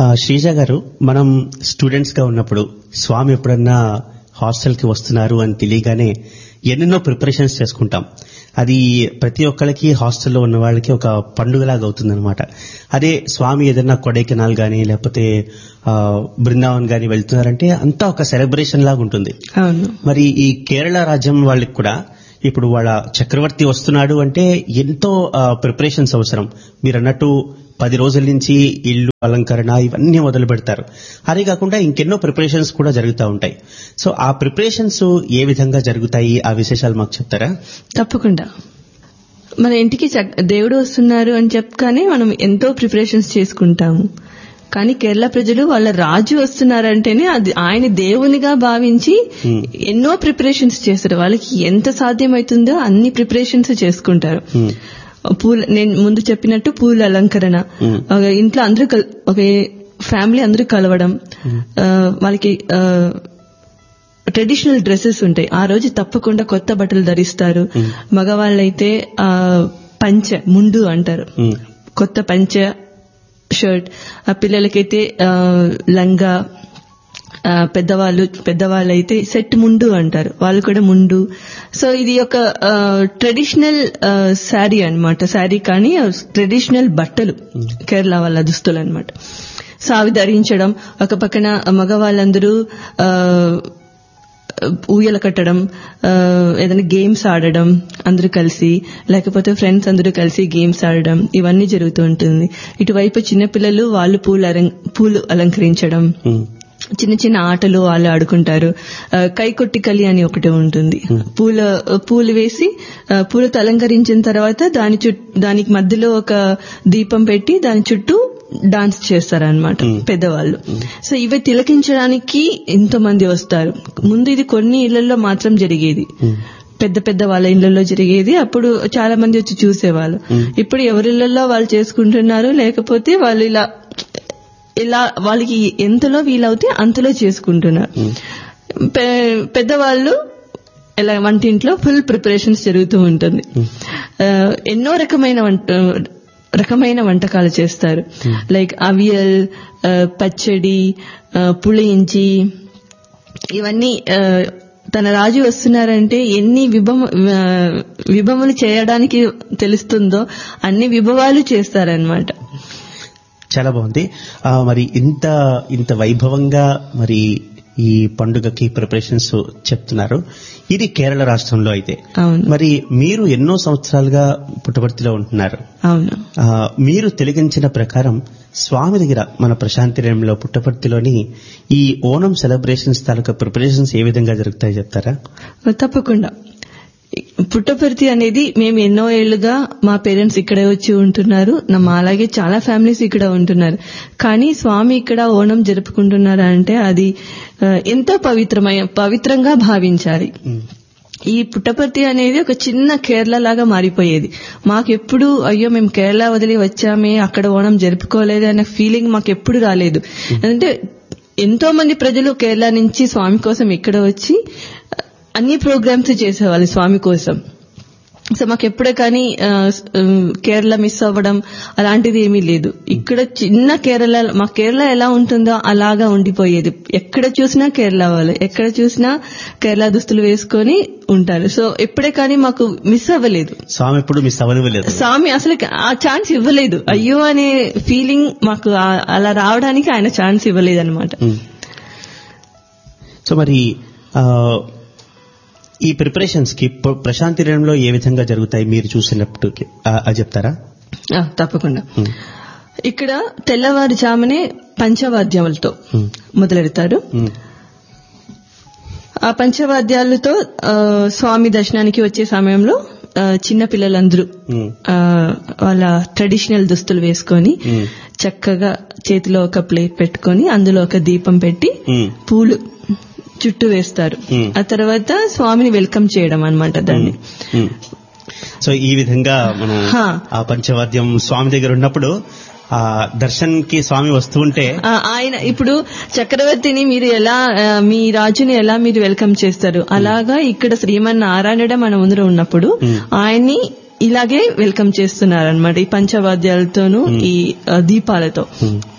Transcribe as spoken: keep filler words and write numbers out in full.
శ్రీజ గారు, మనం స్టూడెంట్స్ గా ఉన్నప్పుడు స్వామి ఎప్పుడన్నా హాస్టల్ కి వస్తున్నారు అని తెలియగానే ఎన్నెన్నో ప్రిపరేషన్స్ చేసుకుంటాం. అది ప్రతి ఒక్కరికి హాస్టల్లో ఉన్న వాళ్ళకి ఒక పండుగలాగా అవుతుందన్నమాట. అదే స్వామి ఏదైనా కొడైకెనాల్ గానీ లేకపోతే బృందావన్ గానీ వెళ్తున్నారంటే అంతా ఒక సెలబ్రేషన్ లాగా ఉంటుంది. మరి ఈ కేరళ రాజ్యం వాళ్ళకి కూడా ఇప్పుడు వాళ్ళ చక్రవర్తి వస్తున్నాడు అంటే ఎంతో ప్రిపరేషన్స్ అవసరం. మీరు అన్నట్టు పది రోజుల నుంచి ఇల్లు అలంకరణ ఇవన్నీ మొదలు పెడతారు. అదే కాకుండా ఇంకెన్నో ప్రిపరేషన్స్ కూడా జరుగుతూ ఉంటాయి. సో ఆ ప్రిపరేషన్స్ ఏ విధంగా జరుగుతాయి, ఆ విశేషాలు మాకు చెప్తారా? తప్పకుండా. మన ఇంటికి దేవుడు వస్తున్నారు అని చెప్పగానే మనం ఎంతో ప్రిపరేషన్స్ చేసుకుంటాము. కానీ కేరళ ప్రజలు వాళ్ళ రాజు వస్తున్నారంటేనే అది ఆయన దేవునిగా భావించి ఎన్నో ప్రిపరేషన్స్ చేస్తారు. వాళ్ళకి ఎంత సాధ్యమవుతుందో అన్ని ప్రిపరేషన్స్ చేసుకుంటారు. పూల నేను ముందు చెప్పినట్టు పూల అలంకరణ, ఇంట్లో అందరూ ఒక ఫ్యామిలీ అందరూ కలవడం, వాళ్ళకి ట్రెడిషనల్ డ్రెస్సెస్ ఉంటాయి. ఆ రోజు తప్పకుండా కొత్త బట్టలు ధరిస్తారు. మగవాళ్ళైతే ఆ పంచ ముండు అంటారు, కొత్త పంచ షర్ట్. ఆ పిల్లలకైతే లంగా, పెద్దవాళ్ళు పెద్దవాళ్ళైతే సెట్ ముండు అంటారు, వాళ్ళు కూడా ముండు. సో ఇది ఒక ట్రెడిషనల్ శారీ అన్నమాట. శారీ కానీ ట్రెడిషనల్ బట్టలు, కేరళ వాళ్ళ దుస్తులు అన్నమాట. సో అవి ధరించడం, ఒక పక్కన మగవాళ్ళందరూ ఊయల కట్టడం, ఏదైనా గేమ్స్ ఆడడం అందరూ కలిసి, లేకపోతే ఫ్రెండ్స్ అందరూ కలిసి గేమ్స్ ఆడడం, ఇవన్నీ జరుగుతూ ఉంటుంది. ఇటువైపు చిన్నపిల్లలు వాళ్ళు పూలు పూలు అలంకరించడం, చిన్న చిన్న ఆటలు వాళ్ళు ఆడుకుంటారు. కైకొట్టికలి అని ఒకటి ఉంటుంది. పూల పూలు వేసి పూలతో అలంకరించిన తర్వాత దాని చుట్టూ దానికి మధ్యలో ఒక దీపం పెట్టి దాని చుట్టూ డాన్స్ చేస్తారనమాట పెద్దవాళ్ళు. సో ఇవి తిలకించడానికి ఎంతో మంది వస్తారు. ముందు ఇది కొన్ని ఇళ్లలో మాత్రం జరిగేది, పెద్ద పెద్ద వాళ్ళ ఇళ్లలో జరిగేది. అప్పుడు చాలా మంది వచ్చి చూసేవాళ్ళు. ఇప్పుడు ఎవరిళ్లలో వాళ్ళు చేసుకుంటున్నారు, లేకపోతే వాళ్ళు ఇలా ఇలా వాళ్ళకి ఎంతలో వీలవుతే అంతలో చేసుకుంటున్నారు. పెద్దవాళ్ళు ఇలా వంటింట్లో ఫుల్ ప్రిపరేషన్స్ జరుగుతూ ఉంటుంది. ఎన్నో రకమైన వంట రకమైన వంటకాలు చేస్తారు. లైక్ అవియల్, పచ్చడి, పుളിయించి, ఇవన్నీ తన రాజు వస్తున్నారంటే ఎన్ని విభవ విభవములు చేయడానికి తెలుస్తుందో అన్ని విభవాలు చేస్తారనమాట. చాలా బాగుంది. మరి ఇంత ఇంత వైభవంగా మరి ఈ పండుగకి ప్రిపరేషన్స్ చెప్తున్నారు. ఇది కేరళ రాష్ట్రంలో అయితే. మరి మీరు ఎన్నో సంవత్సరాలుగా పుట్టపర్తిలో ఉంటున్నారు. అవును. మీరు తెలిగించిన ప్రకారం స్వామి దగ్గర మన ప్రశాంతినిలయంలో పుట్టపర్తిలోని ఈ ఓణం సెలబ్రేషన్స్ తాలూకా ప్రిపరేషన్స్ ఏ విధంగా జరుగుతాయో చెప్తారా? తప్పకుండా. పుట్టపర్తి అనేది మేము ఎన్నో ఏళ్లుగా మా పేరెంట్స్ ఇక్కడే వచ్చి ఉంటున్నారు. మా అలాగే చాలా ఫ్యామిలీస్ ఇక్కడ ఉంటున్నారు. కానీ స్వామి ఇక్కడ ఓణం జరుపుకుంటున్నారా అంటే అది ఎంతో పవిత్రమై పవిత్రంగా భావించాలి. ఈ పుట్టపర్తి అనేది ఒక చిన్న కేరళ లాగా మారిపోయేది. మాకెప్పుడు అయ్యో మేము కేరళ వదిలి వచ్చామే, అక్కడ ఓణం జరుపుకోలేదు అనే ఫీలింగ్ మాకెప్పుడు రాలేదు. అంటే ఎంతో మంది ప్రజలు కేరళ నుంచి స్వామి కోసం ఇక్కడ వచ్చి అన్ని ప్రోగ్రామ్స్ చేసేవాళ్ళు స్వామి కోసం. సో మాకు ఎప్పుడే కానీ కేరళ మిస్ అవ్వడం అలాంటిది ఏమీ లేదు. ఇక్కడ చిన్న కేరళ, మా కేరళ ఎలా ఉంటుందో అలాగా ఉండిపోయేది. ఎక్కడ చూసినా కేరళ వాళ్ళు, ఎక్కడ చూసినా కేరళ దుస్తులు వేసుకొని ఉంటారు. సో ఎప్పుడే కానీ మాకు మిస్ అవ్వలేదు. స్వామి ఎప్పుడు మిస్ అవ్వలేదు. స్వామి అసలు ఆ ఛాన్స్ ఇవ్వలేదు. అయ్యో అనే ఫీలింగ్ మాకు అలా రావడానికి ఆయన ఛాన్స్ ఇవ్వలేదు అనమాట. సో మరి ఈ ప్రిపరేషన్స్ కి ప్రశాంతినిలయంలో ఏ విధంగా జరుగుతాయి మీరు చూసినప్పుడు అది చెప్తారా? తప్పకుండా. ఇక్కడ తెల్లవారుజామునే పంచవాద్యాలతో మొదలెడతారు. ఆ పంచవాద్యాలతో స్వామి దర్శనానికి వచ్చే సమయంలో చిన్న పిల్లలందరూ వాళ్ళ ట్రెడిషనల్ దుస్తులు వేసుకొని చక్కగా చేతిలో ఒక ప్లేట్ పెట్టుకొని అందులో ఒక దీపం పెట్టి పూలు చుట్టూ వేస్తారు. ఆ తర్వాత స్వామిని వెల్కమ్ చేయడం అన్నమాట దాన్ని. సో ఈ విధంగా మనం ఆ పంచవాద్యం స్వామి దగ్గర ఉన్నప్పుడు ఆ దర్శన్ కి స్వామి వస్తూ ఉంటే ఆయన ఇప్పుడు చక్రవర్తిని మీరు ఎలా, మీ రాజుని ఎలా మీరు వెల్కమ్ చేస్తారు, అలాగా ఇక్కడ శ్రీమన్నారాయణుడు మన ముందర ఉన్నప్పుడు ఆయన్ని ఇలాగే వెల్కమ్ చేస్తున్నారనమాట ఈ పంచవాద్యాలతోనూ ఈ దీపాలతో.